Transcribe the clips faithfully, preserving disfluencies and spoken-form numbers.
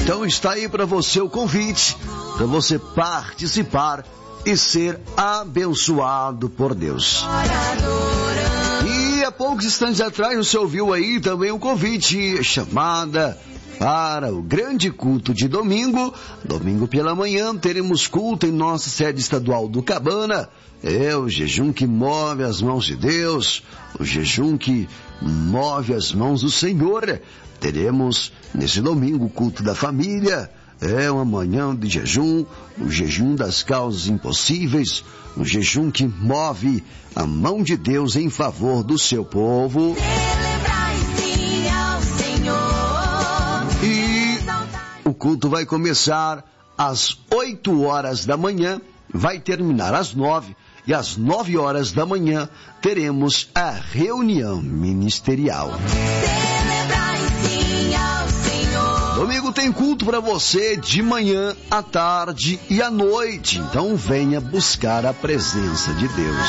Então está aí para você o convite, para você participar e ser abençoado por Deus. E há poucos instantes atrás você ouviu aí também um convite, chamada para o grande culto de domingo. Domingo pela manhã teremos culto em nossa sede estadual do Cabana. É o jejum que move as mãos de Deus, o jejum que move as mãos do Senhor. Teremos nesse domingo o culto da família. É uma manhã de jejum, o jejum das causas impossíveis, um jejum que move a mão de Deus em favor do seu povo. E o culto vai começar às oito horas da manhã, vai terminar às nove, e às nove horas da manhã teremos a reunião ministerial. Domingo tem culto para você de manhã, à tarde e à noite. Então venha buscar a presença de Deus.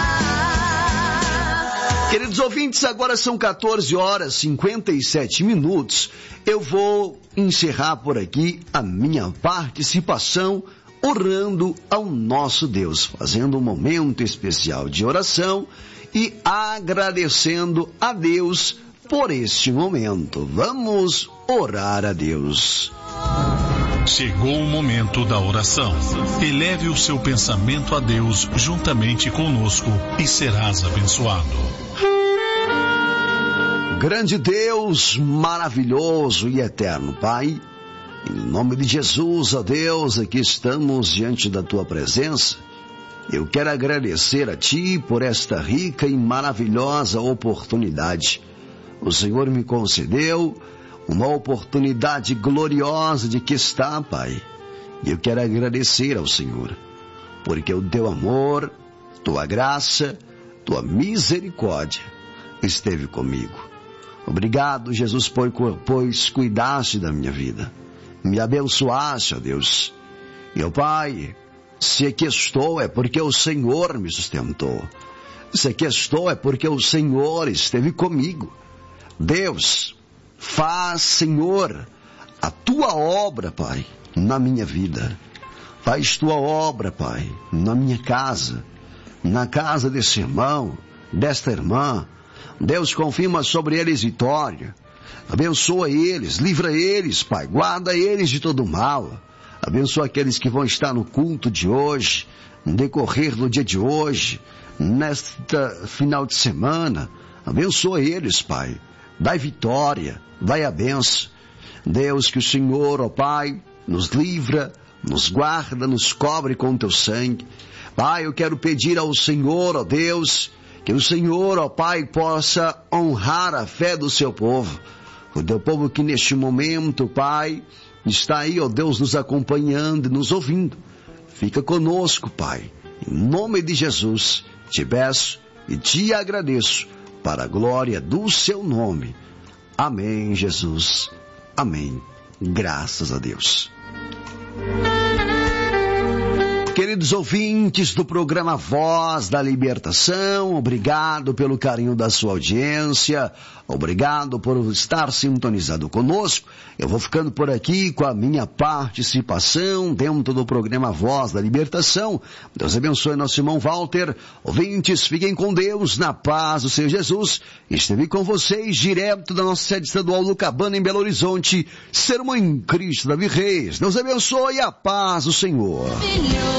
Queridos ouvintes, agora são quatorze horas e cinquenta e sete minutos. Eu vou encerrar por aqui a minha participação orando ao nosso Deus, fazendo um momento especial de oração e agradecendo a Deus por este momento. Vamos orar a Deus. Chegou o momento da oração. Eleve o seu pensamento a Deus juntamente conosco e serás abençoado. Grande Deus, maravilhoso e eterno Pai, em nome de Jesus, ó Deus, aqui estamos diante da Tua presença. Eu quero agradecer a Ti por esta rica e maravilhosa oportunidade. O Senhor me concedeu uma oportunidade gloriosa de que está, Pai. E eu quero agradecer ao Senhor, porque o Teu amor, Tua graça, Tua misericórdia esteve comigo. Obrigado, Jesus, pois cuidaste da minha vida. Me abençoaste, ó Deus. E, ó Pai, se aqui estou é porque o Senhor me sustentou. Se aqui estou é porque o Senhor esteve comigo. Deus, faz, Senhor, a Tua obra, Pai, na minha vida. Faz Tua obra, Pai, na minha casa, na casa desse irmão, desta irmã. Deus, confirma sobre eles vitória. Abençoa eles, livra eles, Pai, guarda eles de todo mal. Abençoa aqueles que vão estar no culto de hoje, no decorrer do dia de hoje, nesta final de semana. Abençoa eles, Pai. Dai vitória, dai a benção. Deus, que o Senhor, ó Pai, nos livra, nos guarda, nos cobre com Teu sangue. Pai, eu quero pedir ao Senhor, ó Deus, que o Senhor, ó Pai, possa honrar a fé do Seu povo. O Teu povo que neste momento, Pai, está aí, ó Deus, nos acompanhando e nos ouvindo. Fica conosco, Pai. Em nome de Jesus, Te peço e Te agradeço para a glória do Seu nome. Amém, Jesus. Amém. Graças a Deus. Queridos ouvintes do programa Voz da Libertação, obrigado pelo carinho da sua audiência, obrigado por estar sintonizado conosco. Eu vou ficando por aqui com a minha participação dentro do programa Voz da Libertação. Deus abençoe nosso irmão Walter. Ouvintes, fiquem com Deus, na paz do Senhor Jesus. Esteve com vocês direto da nossa sede estadual do Cabana, em Belo Horizonte, Sermão em Cristo, Davi Reis. Deus abençoe, a paz do Senhor.